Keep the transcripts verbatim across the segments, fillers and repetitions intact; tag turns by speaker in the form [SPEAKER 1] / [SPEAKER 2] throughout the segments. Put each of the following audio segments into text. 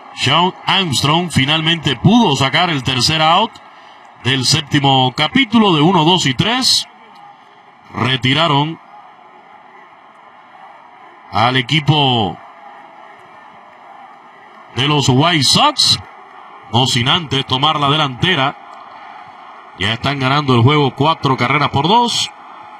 [SPEAKER 1] Shawn Armstrong finalmente pudo sacar el tercer out del séptimo capítulo de uno, dos y tres. Retiraron al equipo de los White Sox, no sin antes tomar la delantera. Ya están ganando el juego cuatro carreras por dos.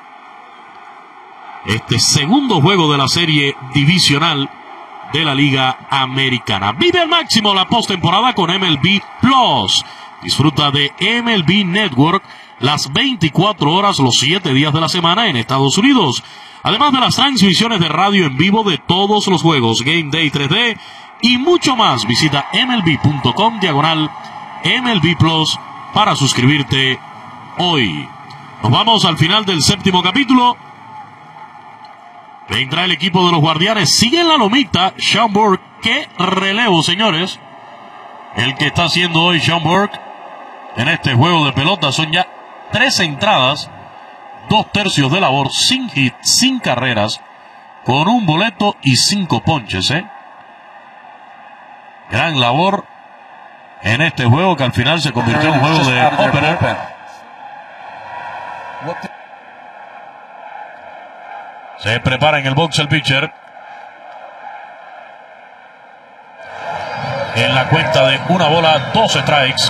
[SPEAKER 1] Este segundo juego de la serie divisional de la Liga Americana. Vive al máximo la postemporada con M L B Plus. Disfruta de M L B Network las veinticuatro horas, los siete días de la semana en Estados Unidos. Además de las transmisiones de radio en vivo de todos los juegos, Game Day tres D y mucho más. Visita M L B punto com diagonal M L B Plus para suscribirte hoy. Nos vamos al final del séptimo capítulo. Vendrá el equipo de los Guardianes. Sigue en la lomita Sean Burke. ¡Qué relevo, señores! El que está haciendo hoy Sean Burke en este juego de pelota. Son ya tres entradas, dos tercios de labor, sin hit, sin carreras, con un boleto y cinco ponches, ¿eh? Gran labor en este juego que al final se convirtió en un juego de opener. Se prepara en el box el pitcher. En la cuenta de una bola, dos strikes.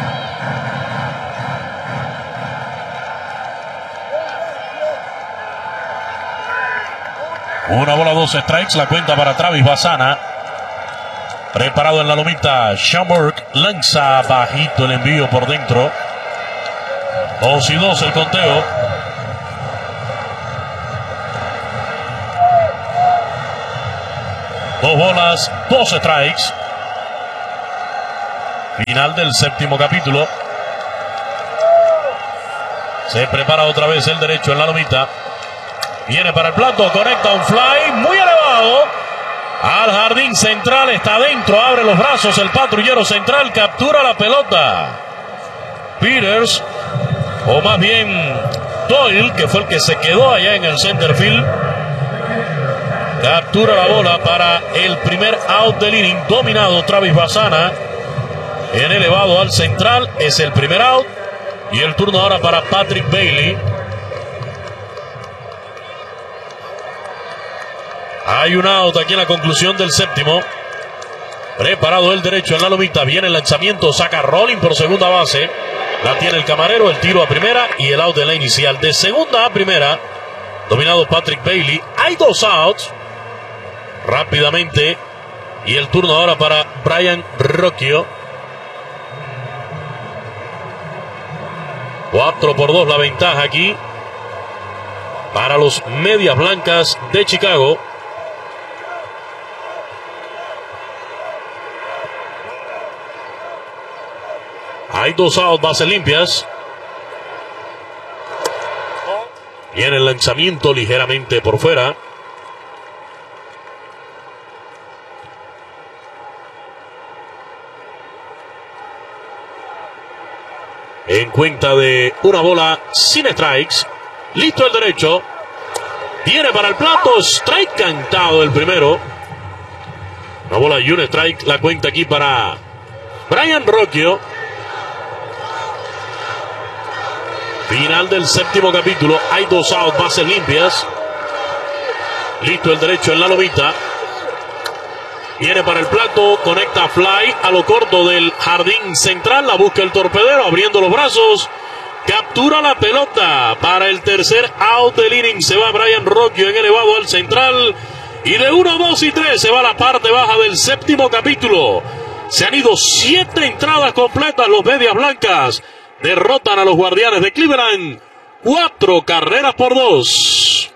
[SPEAKER 1] Una bola, dos strikes. La cuenta para Travis Bassana. Preparado en la lomita, Sean Burke lanza bajito el envío por dentro. Dos y dos el conteo. Dos bolas, dos strikes. Final del séptimo capítulo. Se prepara otra vez el derecho en la lomita. Viene para el plato, conecta un fly muy elevado al jardín central. Está adentro, abre los brazos el patrullero central, captura la pelota. Peters, o más bien Doyle, que fue el que se quedó allá en el center field, captura la bola para el primer out del inning. Dominado Travis Bassana en elevado al central, es el primer out. Y el turno ahora para Patrick Bailey. Hay un out aquí en la conclusión del séptimo. Preparado el derecho en la lomita. Viene el lanzamiento. Saca Rolling por segunda base. La tiene el camarero. El tiro a primera y el out de la inicial. De segunda a primera. Dominado Patrick Bailey. Hay dos outs. Rápidamente. Y el turno ahora para Brian Rocchio. cuatro por dos la ventaja aquí para los Medias Blancas de Chicago. Hay dos outs, bases limpias. Viene el lanzamiento ligeramente por fuera. En cuenta de una bola sin strikes. Listo el derecho. Viene para el plato. Strike cantado el primero. Una bola y un strike. La cuenta aquí para Brian Rocchio. Final del séptimo capítulo. Hay dos outs, bases limpias. Listo el derecho en la lomita. Viene para el plato, conecta fly a lo corto del jardín central. La busca el torpedero, abriendo los brazos. Captura la pelota para el tercer out del inning. Se va Brian Rocchio en elevado al central. Y de uno, dos y tres se va a la parte baja del séptimo capítulo. Se han ido siete entradas completas. Los Medias Blancas derrotan a los Guardianes de Cleveland. Cuatro carreras por dos.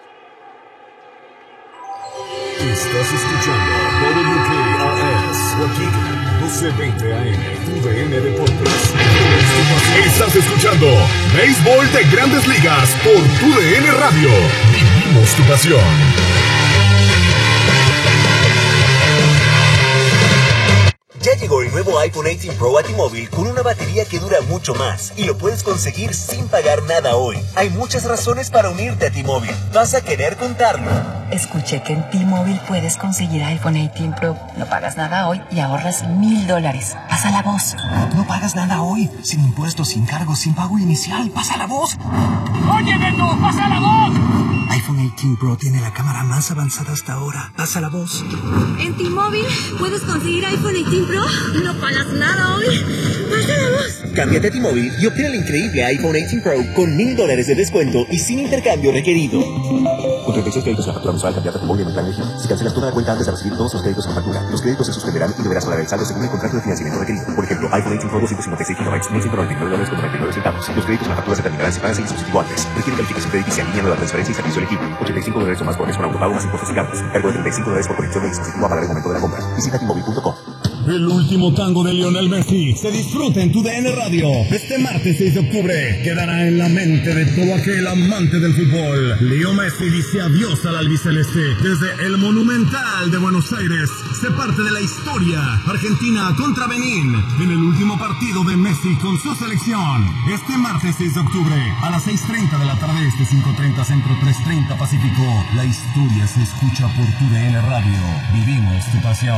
[SPEAKER 2] Estás escuchando W K R S, Waukegan, doce veinte A M, U D N Deportes. Estás escuchando Béisbol de Grandes Ligas por U D N Radio. Vivimos tu pasión.
[SPEAKER 3] Ya llegó por el nuevo iPhone dieciocho Pro a T-Mobile con una batería que dura mucho más y lo puedes conseguir sin pagar nada hoy. Hay muchas razones para unirte a T-Mobile. Vas a querer contarlo.
[SPEAKER 4] Escuché que en T-Mobile puedes conseguir iPhone dieciocho Pro. No pagas nada hoy y ahorras mil dólares. Pasa la voz.
[SPEAKER 5] No pagas nada hoy. Sin impuestos, sin cargos, sin pago inicial. Pasa la voz.
[SPEAKER 6] ¡Oye, Beto! ¡Pasa la voz!
[SPEAKER 5] iPhone dieciocho Pro tiene la cámara más avanzada hasta ahora. Pasa la voz.
[SPEAKER 7] En T-Mobile puedes conseguir iPhone dieciocho Pro. No pagas nada hoy. Pasa la voz.
[SPEAKER 3] Cámbiate a T-Mobile y obtén el increíble iPhone dieciocho Pro con mil dólares de descuento y sin intercambio requerido.
[SPEAKER 8] Con treinta y seis créditos en la factura mensual, cambiate a T-Mobile en el plan elegido. Si cancelas toda la cuenta antes de recibir todos los créditos con factura, los créditos se suspenderán y deberás pagar el saldo según el contrato de financiamiento requerido. Por ejemplo, iPhone dieciocho Pro doscientos cincuenta y seis gigabytes, mil ciento noventa y nueve dólares con noventa y nueve centavos. Los créditos en la factura se terminarán si pagas el dispositivo antes. Requiere calificación crediticia, línea nueva, transferencia y servicio elegible. ochenta y cinco dólares o más por mes con autopago más impuestos y cargos. Cargo de treinta y cinco dólares por conexión del dispositivo a pagar el momento de la compra. Visita T Mobile punto com.
[SPEAKER 2] El último tango de Lionel Messi se disfruta en tu D N Radio. Este martes seis de octubre quedará en la mente de todo aquel amante del fútbol. Leo Messi dice adiós al albiceleste desde el Monumental de Buenos Aires. Se parte de la historia. Argentina contra Benín en el último partido de Messi con su selección. Este martes seis de octubre a las seis treinta de la tarde este, cinco treinta Centro, tres treinta Pacífico. La historia se escucha por tu D N Radio. Vivimos tu pasión.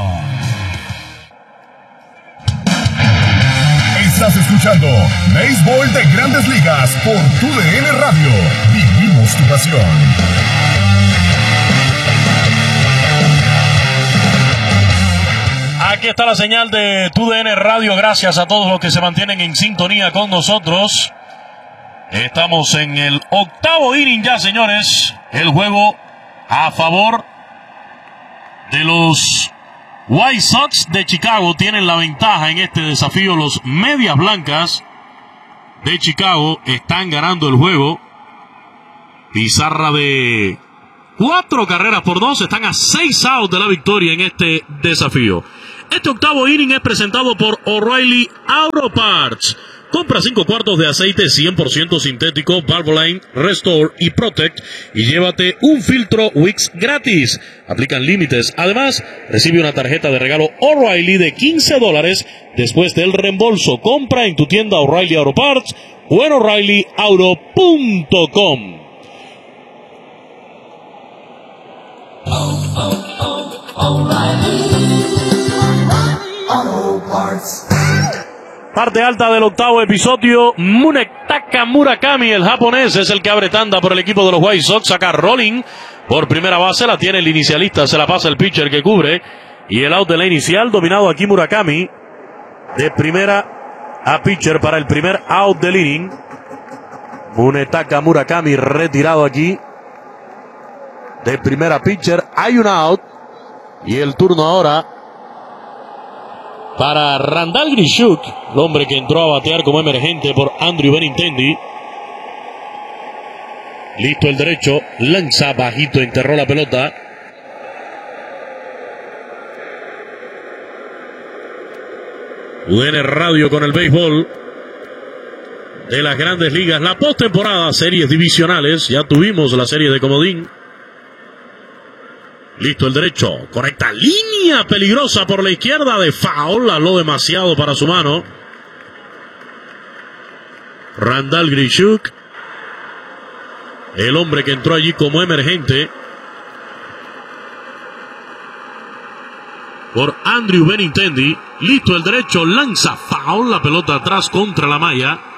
[SPEAKER 2] Estás escuchando Béisbol de Grandes Ligas por tu D N Radio. Vivimos tu pasión.
[SPEAKER 1] Aquí está la señal de tu D N Radio. Gracias a todos los que se mantienen en sintonía con nosotros. Estamos en el octavo inning ya, señores. El juego a favor de los White Sox de Chicago tienen la ventaja en este desafío. Los Medias Blancas de Chicago están ganando el juego. Pizarra de cuatro carreras por dos. Están a seis outs de la victoria en este desafío. Este octavo inning es presentado por O'Reilly Auto Parts. Compra cinco cuartos de aceite cien por ciento sintético, Valvoline, Restore y Protect y llévate un filtro Wix gratis. Aplican límites. Además, recibe una tarjeta de regalo O'Reilly de quince dólares después del reembolso. Compra en tu tienda O'Reilly Auto Parts o en O'Reilly Auto punto com.
[SPEAKER 9] Oh, oh, oh, O'Reilly Auto Parts.
[SPEAKER 1] Parte alta del octavo episodio, Munetaka Murakami, el japonés, es el que abre tanda por el equipo de los White Sox. Saca rolling por primera base, la tiene el inicialista, se la pasa el pitcher que cubre. Y el out de la inicial, dominado aquí Murakami, de primera a pitcher para el primer out del inning. Munetaka Murakami retirado aquí, de primera pitcher, hay un out. Y el turno ahora para Randall Grichuk, el hombre que entró a batear como emergente por Andrew Benintendi. Listo el derecho, lanza bajito, enterró la pelota. U D N Radio con el béisbol de las Grandes Ligas. La postemporada, series divisionales, ya tuvimos la serie de comodín. Listo el derecho, correcta línea peligrosa por la izquierda de foul, habló demasiado para su mano. Randall Grichuk, el hombre que entró allí como emergente por Andrew Benintendi. Listo el derecho, lanza foul, la pelota atrás contra la malla.